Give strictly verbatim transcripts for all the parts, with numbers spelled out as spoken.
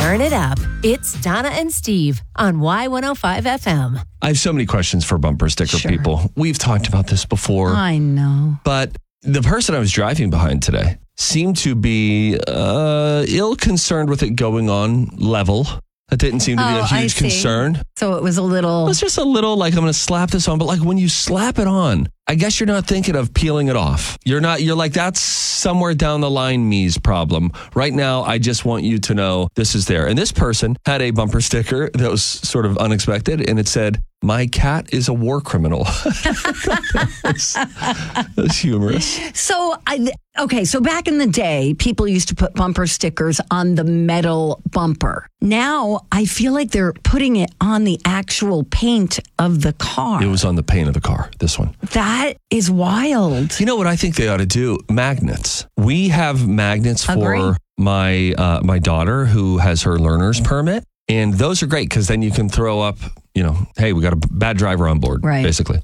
Turn it up. It's Donna and Steve on Y one oh five F M. I have so many questions for bumper sticker Sure. people. We've talked about this before. I know. But the person I was driving behind today seemed to be uh, ill-concerned with it going on level. That didn't seem to be Oh, a I huge see. concern. So it was a little... It was just a little like, I'm going to slap this on. But like when you slap it on, I guess you're not thinking of peeling it off. You're not, you're like, that's somewhere down the line me's problem. Right now, I just want you to know this is there. And this person had a bumper sticker that was sort of unexpected. And it said, "My cat is a war criminal." That's that's humorous. So, I, okay, so back in the day, people used to put bumper stickers on the metal bumper. Now, I feel like they're putting it on the actual paint of the car. It was on the paint of the car, this one. That is wild. You know what I think they ought to do? Magnets. We have magnets Agree. for my uh, my daughter who has her learner's permit. And those are great because then you can throw up, you know, hey, we got a bad driver on board, Right. basically.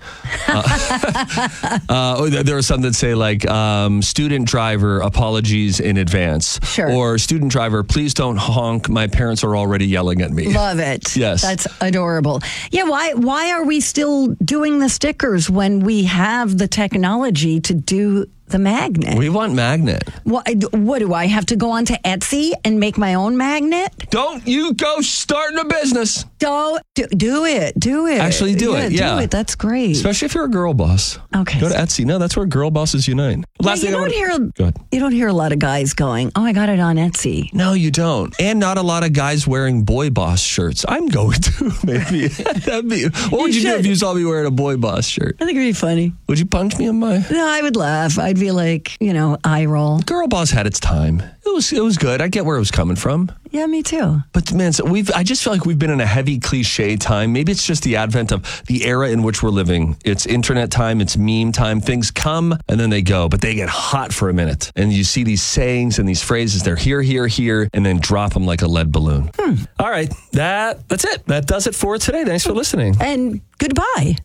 Uh, uh, there are some that say like, um, student driver, apologies in advance. Sure. Or student driver, please don't honk. My parents are already yelling at me. Love it. Yes. That's adorable. Yeah, why why are we still doing the stickers when we have the technology to do the magnet? We want magnet. What, what do I have to go onto Etsy and make my own magnet? Don't you go starting a business. Don't do, do it. Do it. Actually do it, yeah. Do it. That's great. Especially if you're a girl boss. Okay. Go to Etsy. No, that's where girl bosses unite. Yeah, you I don't wanna- hear Go ahead. you don't hear a lot of guys going, "Oh, I got it on Etsy." No, you don't. And not a lot of guys wearing boy boss shirts. I'm going to, maybe. That'd be, what would You you, do if should. you saw me wearing a boy boss shirt? I think it'd be funny. Would you punch me in my... No, I would laugh. I'd be like, you know, eye roll. Girl boss had its time. It was it was good. I get where it was coming from. Yeah, me too. But man, so we've I just feel like we've been in a heavy cliche time. Maybe it's just the advent of the era in which we're living. It's internet time, it's meme time. Things come and then they go, but they get hot for a minute. And you see these sayings and these phrases, they're here, here, here, and then drop them like a lead balloon. Hmm. All right, that that's it. That does it for today. Thanks for listening. And goodbye.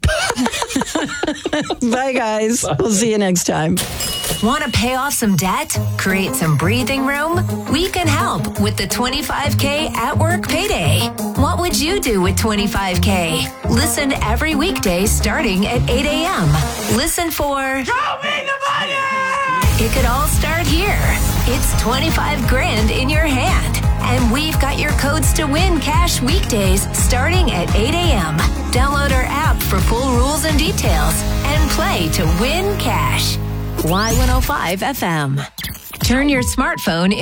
Bye, guys. We'll see you next time. Want to pay off some debt? Create some breathing room? We can help with the twenty-five K at work payday. What would you do with twenty-five K? Listen every weekday starting at eight a.m. Listen for Show me the money! It could all start here. It's twenty-five grand in your hand. And we've got your codes to win cash weekdays starting at eight a.m. Download our app for full rules and details and play to win cash. Y one oh five F M. Turn your smartphone